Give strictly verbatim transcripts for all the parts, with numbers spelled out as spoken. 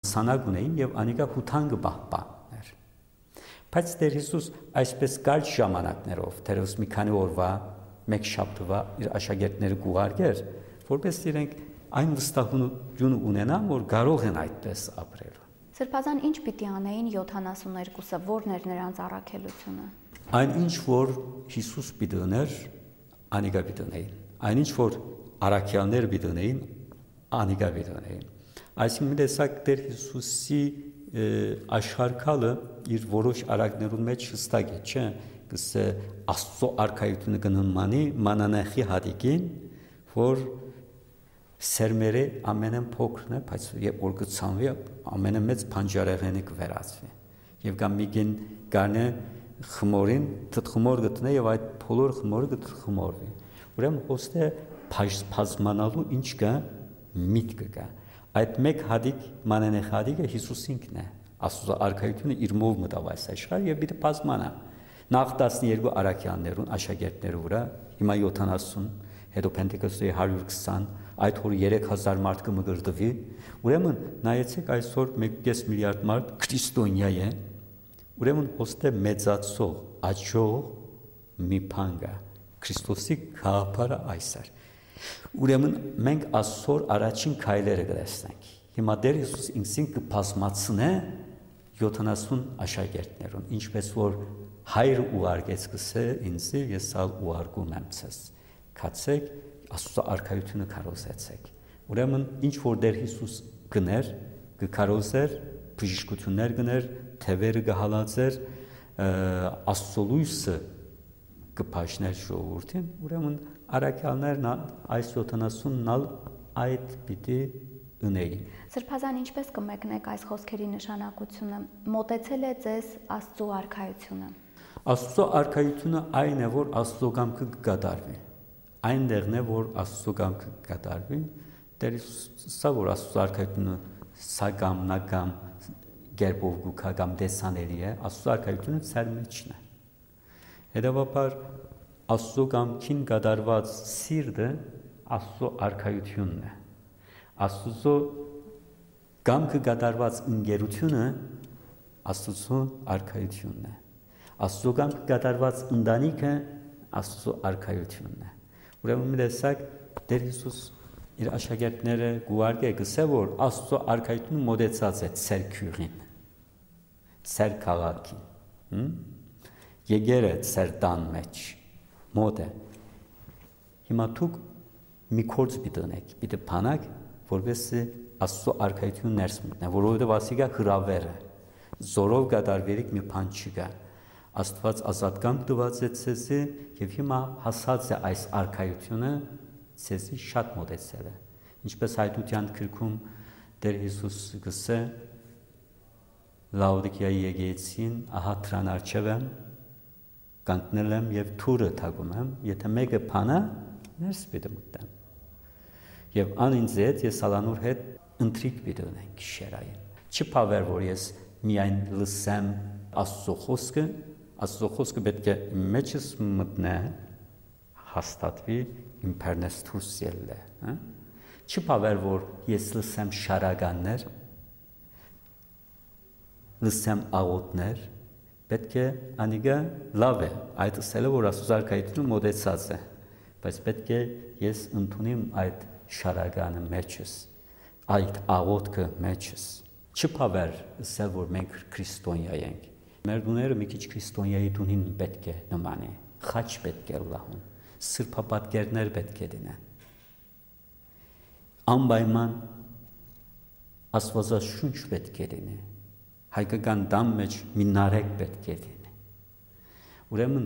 սանագ ունեին եւ անիկա հութանգը պահպաններ։ Բայց Տեր Հիսուս այսպես կարճ ժամանակներով, թերևս մի քանի օրվա, մեկ շաբթվա իր աշակերտները գուղարկեր, որպես իրենք այն վստահությունը ունենան, որ կարող են այդպես ապրել։ Սրբազան ինչ պիտի անեին յոթանասուններկուսը, որն էր նրանց առաքելությունը։ Այն ինչ որ Հիսուս պիտի ուներ, անիկա պիտի ունեին։ Այն ինչ որ առաքյալները պիտի ունեին, անիկա պիտի ունեին։ Այսինքն մի տեսակ Տեր Հիսուսի աշխարհակալը իր որոշ արակներուն մեջ հստակ է, չէ՞, գսե Աստծո արքայությունը կնմանի մանանեխի հատիկին, որ սերմերը ամենն փոքրն է, բայց երբ որ գցանվի ամենամեծ փանջարեղենը կվերածվի։ Եվ կամ միգին գարնե խմորին թթխմոր գտնե եւ այդ փոլոր խմորը գթխմորվի։ Ուրեմն ոստե բազմանալու ինչ կա միտքը կա։ Այդ մեկ հատիկ մանանեխ հատիկը Հիսուսինքն է։ Աստծո արքայությունը իր մով մտավ այս աշխարհ եւ պիտի բազմանա։ Նախ տասներկու առաքյալներուն աշակերտներու վրա, հիմա յոթանասուն, հետո Պենտեկոստի հարյուր քսան, այդ որ երեք հազար մարդ կմգրտվի, ուրեմն նայեցեք այսօր մեկ կես միլիարդ մարդ քրիստոնյա է, ուրեմն ոստե մեծացող, աճող մի բան կա, Քրիստոսի գաղափարը այս է։ Ուրեմն մենք այսօր առաջին քայլերը կտեսնենք։ Հիմա Տեր Հիսուս ինքսին կբազմացնե յոթանասուն աշակերտներուն, ինչպես որ հայրը ուղարկեց գսե ինձ, ես ալ ուղարկում եմ ցես։ Քացեք Աստծո արքայությունը կարոզեցեք։ Ուրեմն ինչ որ Տեր Հիսուս գներ, կկարոզեր, բժշկություններ գներ, թևերը կհալածեր, Աստծո լույսը կփաշներ ժողովրդին, ուրեմն առաքյալներն այս յոթանասունն ալ այդ պիտի ունեին։ Սրբազան ինչպես կմեկնեք այս խոսքերի նշանակությունը, մոտեցել է ձեզ Աստծո արքայությունը։ Աստծո արքայությունը այն է, որ Աստծո կամքը կկատարվի։ Այնտեղն է, որ Աստծո կամքը կկատարվի, Տեր սա որ Աստծո արքայությունը սակամ նակամ գերբով գուքա կամ դեսաների է, Աստծո արքայությունը ծեր մեջն է։ Հետևաբար Աստծո կամքին կատարված սիրտը Աստծո արքայությունն է։ Աստծո կամքը կատարված ընկերությունը Աստծո արքայությունն է։ Աստծո կամքը կատարված ընտանիքը Աստծո արքայությունն է։ Ուրեմն մի տեսակ Տեր Հիսուս իր աշակերտները գուարգե գսե որ Աստծո արքայությունը մոդեցած է ծեր քյուրին, ծեր քաղաքին, եկերը ծեր տան մեջ, մոդ է։ Հիմա դուք մի կորձ պիտենեք, պիտե փանակ, որովհետեւ Աստծո արքայությունը ներս մտնե, որովհետեւ ասիկա հրավեր է, զորով կատարվելիք մի բան չկա։ Աստված ազատկամ տված է ցեզի եւ հիմա հասած է այս արքայությունը ցեզի շատ մոտեցել է։ Ինչպես հայտության գրքում Տեր Հիսուս գսե Լաուդիկիայի եկեղեցին, ահա դրան արջև եմ, կանգնել եմ եւ թուրը թագում եմ, եթե մեկը փանա, ներս պիտի մտնեմ։ Եվ անինձ հետ ես ալանուր հետ ընտրիկ պիտի ունենք գիշերային։ Չփավեր որ ես միայն լսեմ Աստծո խոսքը, Աստծո խոսքը պետք է իմ մեջս մտնե, հաստատվի, իմ բեռնես դուրս ելլե, հա։ Չփավեր որ ես լսեմ շարականներ, լսեմ աղոթներ, պետք է անիգա լավ է, այդ ասելը որ Աստծո արքայությունը մոտեցած է, բայց պետք է ես ընդունիմ այդ շարականը մեջս, այդ աղոթքը մեջս։ Չփավեր ասել որ մենք քրիստոնյա ենք։ Մեր դուները մի քիչ քրիստոնյայի դունին պետք է նմանի, խաչ պետք է լահուն, սրբապատկերներ պետք է դինեն։ Անպայման աստվածաշունչ պետք է դինի, հայկական դամ մեջ մի նարեկ պետք է դինի։ Ուրեմն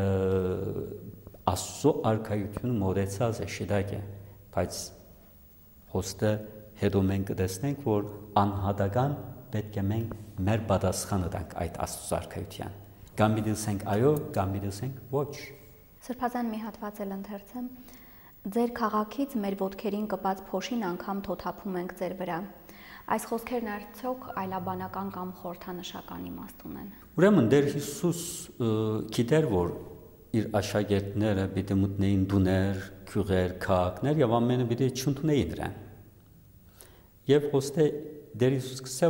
Աստծո արքայությունը մոտեցած է, շիտակ է, բայց հոստը հետո մենք կտեսնենք, որ անհատական պետք է մենք մեր պատասխանը տանք այդ Աստծո արքայության։ Կամ մի դասենք այո, կամ մի դասենք ոչ։ Սրբազան մի հատված էլ ընթերցեմ։ Ձեր քաղաքից մեր ոտքերին կպած փոշին անգամ թոթափում ենք ձեր վրա։ Այս խոսքերն արդյոք այլաբանական կամ խորհրդանշական իմաստ ունեն։ Ուրեմն Տեր Հիսուս գիտեր, որ իր աշակերտները պիտի մտնեին դուներ, քյուղեր, քաղաքներ եւ ամենը պիտի չընդունեին նրան։ Եվ ոստե Տեր Հիսուս